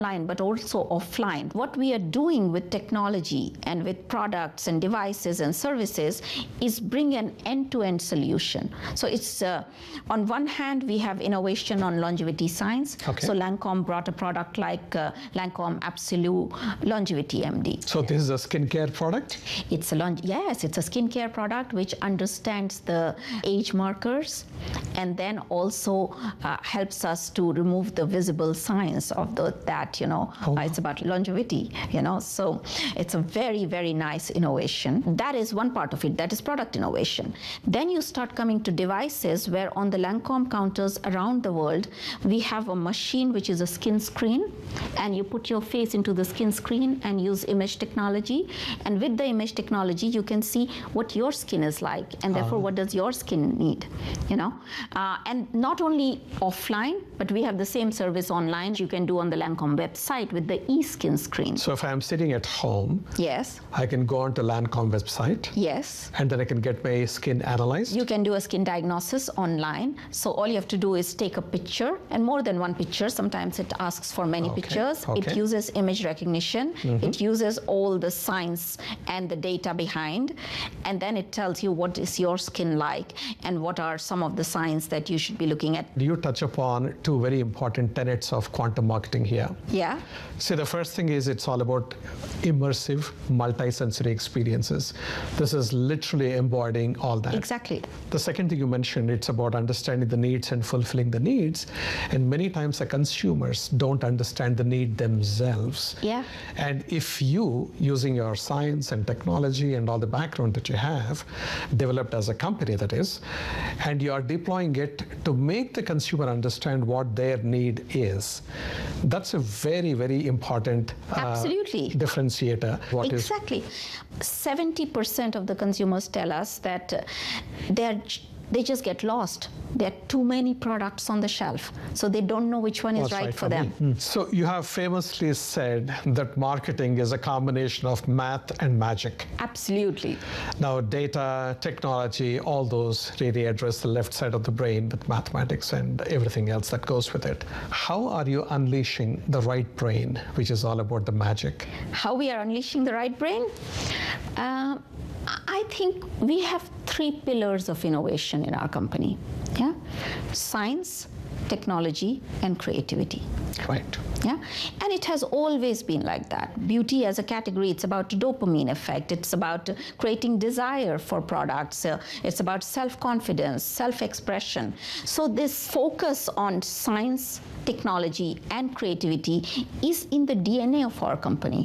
online, but also offline. What we are doing with technology and with products and devices and services is bring an end-to-end solution. So it's on one hand, we have innovation on longevity science. Okay. So Lancome brought a product like Lancome Absolute Longevity MD. So this is a skincare product? It's yes, it's a skincare product which understands the age markers and then also helps us to remove the visible signs of that. It's about longevity, so it's a very, very nice innovation. That is one part of it, that is product innovation. Then you start coming to devices where on the Lancome counters around the world, we have a machine which is a skin screen, and you put your face into the skin screen and use image technology, and with the image technology you can see what your skin is like, and therefore what does your skin need, and not only offline, but we have the same service online you can do on the Lancome website with the eSkin screen. So if I'm sitting at home, yes, I can go onto Lancome website. Yes. And then I can get my skin analyzed. You can do a skin diagnosis online. So all you have to do is take a picture, and more than one picture. Sometimes it asks for many pictures. Okay. It uses image recognition. It uses all the science and the data behind, and then it tells you what is your skin like and what are some of the signs that you should be looking at. You touch upon two very important tenets of quantum marketing here. Yeah. So the first thing is it's all about immersive, multi-sensory experiences. This is literally embodying all that. Exactly. The second thing you mentioned, it's about understanding the needs and fulfilling the needs. And many times the consumers don't understand the need themselves. Yeah. And if you, using your science and technology and all the background that you have, developed as a company that is, and you are deploying it to make the consumer understand what their need is, that's a very, very important Absolutely. Differentiator. Exactly. 70% of the consumers tell us that they just get lost. There are too many products on the shelf, so they don't know which one is right for them. So you have famously said that marketing is a combination of math and magic. Absolutely. Now, data, technology, all those really address the left side of the brain with mathematics and everything else that goes with it. How are you unleashing the right brain, which is all about the magic? How we are unleashing the right brain? I think we have three pillars of innovation in our company. Yeah? Science, technology, and creativity. Right. Yeah, and it has always been like that. Beauty as a category, it's about dopamine effect. It's about creating desire for products. It's about self-confidence, self-expression. So this focus on science, technology, and creativity is in the DNA of our company,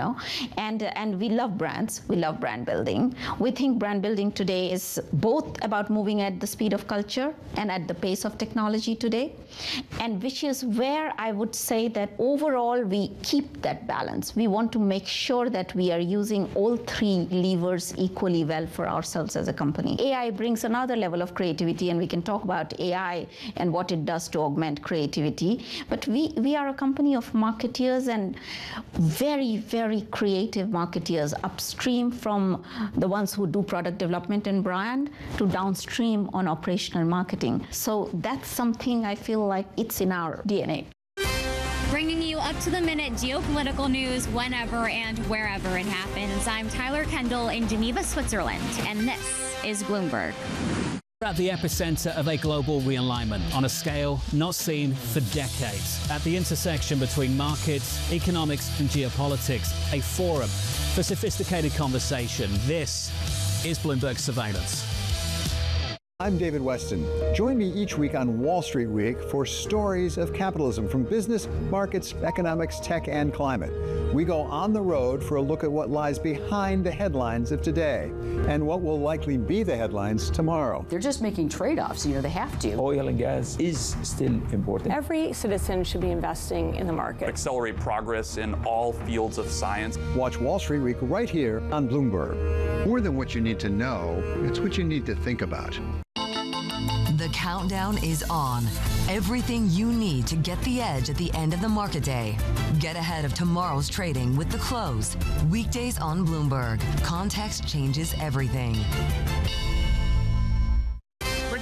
and we love brands. We love brand building. We think brand building today is both about moving at the speed of culture and at the pace of technology today, and which is where I would say that overall we keep that balance. We want to make sure that we are using all three levers equally well for ourselves as a company. AI brings another level of creativity, and we can talk about AI and what it does to augment creativity. But we are a company of marketeers, and very, very creative marketeers, upstream from the ones who do product development and brand to downstream on operational marketing. So that's something I feel like it's in our DNA. Bringing you up-to-the-minute geopolitical news whenever and wherever it happens. I'm Tyler Kendall in Geneva, Switzerland, and this is Bloomberg. We're at the epicenter of a global realignment on a scale not seen for decades. At the intersection between markets, economics and geopolitics, a forum for sophisticated conversation. This is Bloomberg Surveillance. I'm David Weston. Join me each week on Wall Street Week for stories of capitalism from business, markets, economics, tech, and climate. We go on the road for a look at what lies behind the headlines of today and what will likely be the headlines tomorrow. They're just making trade-offs, they have to. Oil and gas is still important. Every citizen should be investing in the market. Accelerate progress in all fields of science. Watch Wall Street Week right here on Bloomberg. More than what you need to know, it's what you need to think about. The countdown is on. Everything you need to get the edge at the end of the market day. Get ahead of tomorrow's trading with The Close. Weekdays on Bloomberg. Context changes everything. Bringing you the most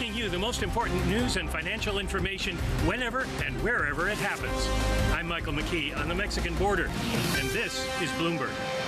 most important news and financial information whenever and wherever it happens. I'm Michael McKee on the Mexican border, and this is Bloomberg.